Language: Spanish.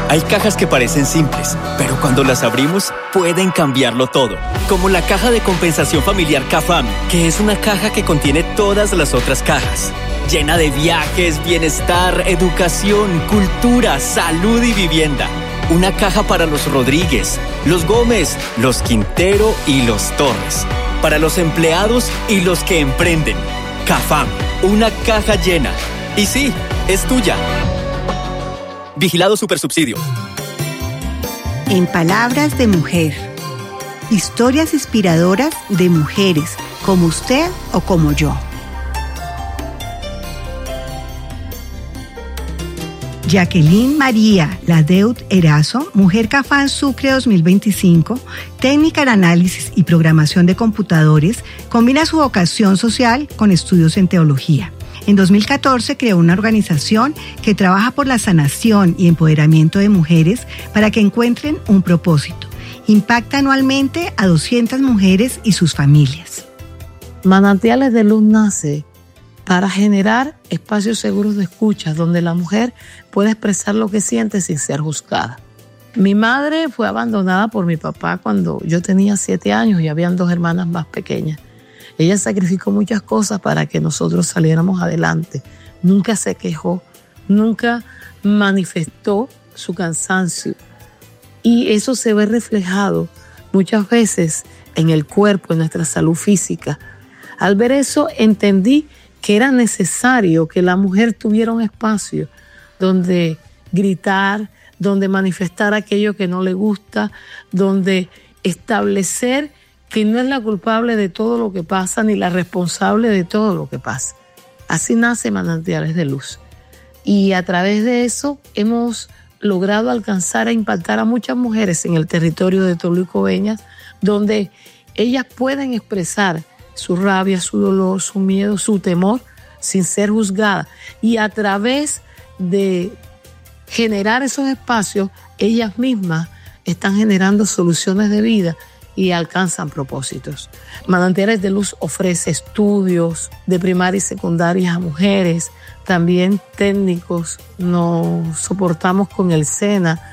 Hay cajas que parecen simples, pero cuando las abrimos, pueden cambiarlo todo. Como la caja de compensación familiar CAFAM, que es una caja que contiene todas las otras cajas. Llena de viajes, bienestar, educación, cultura, salud y vivienda. Una caja para los Rodríguez, los Gómez, los Quintero y los Torres. Para los empleados y los que emprenden. CAFAM, una caja llena. Y sí, es tuya. Vigilado Supersubsidio. En palabras de mujer. Historias inspiradoras de mujeres como usted o como yo. Jacqueline María Ladeut Erazo, Mujer CAFAM Sucre 2025, técnica en análisis y programación de computadores, combina su vocación social con estudios en teología. En 2014 creó una organización que trabaja por la sanación y empoderamiento de mujeres para que encuentren un propósito. Impacta anualmente a 200 mujeres y sus familias. Manantiales de Luz nace para generar espacios seguros de escucha donde la mujer puede expresar lo que siente sin ser juzgada. Mi madre fue abandonada por mi papá cuando yo tenía 7 años y habían 2 hermanas más pequeñas. Ella sacrificó muchas cosas para que nosotros saliéramos adelante. Nunca se quejó, nunca manifestó su cansancio. Y eso se ve reflejado muchas veces en el cuerpo, en nuestra salud física. Al ver eso, entendí que era necesario que la mujer tuviera un espacio donde gritar, donde manifestar aquello que no le gusta, donde establecer que no es la culpable de todo lo que pasa ni la responsable de todo lo que pasa. Así nace Manantiales de Luz. Y a través de eso hemos logrado alcanzar e impactar a muchas mujeres en el territorio de Tolú y Coveñas, donde ellas pueden expresar su rabia, su dolor, su miedo, su temor, sin ser juzgadas. Y a través de generar esos espacios, ellas mismas están generando soluciones de vida y alcanzan propósitos. Manantiales de Luz ofrece estudios de primaria y secundaria a mujeres, también técnicos. Nos soportamos con el SENA